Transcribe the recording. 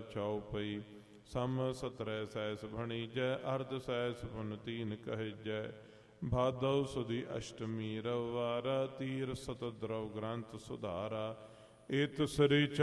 ਚਉਪਈ ਸਮ 17 cess ਭਣੀ ਜੈ ਅਰਧ cess ਪੁਨ ਤੀਨ ਕਹਿਜੈ ਭਾਦਉ ਸੁਦੀ ਅਸ਼ਟਮੀ ਰਵਿਵਾਰ ਤੀਰ ਸਤ ਦਰਵ ਗ੍ਰੰਥ ਸੁਧਾਰਾ ਏਤ ਸ੍ਰੀ